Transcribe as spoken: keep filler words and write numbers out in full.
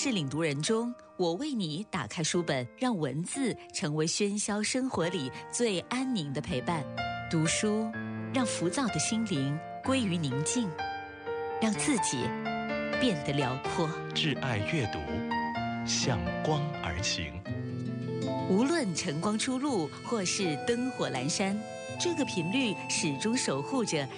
事领读人中，我为你打开书本，让文字成为喧嚣生活里最安宁的陪伴。读书，让浮躁的心灵归于宁静，让自己变得辽阔。 挚爱阅读，向光而行。 无论晨光初露，或是灯火阑珊，这个频率始终守护着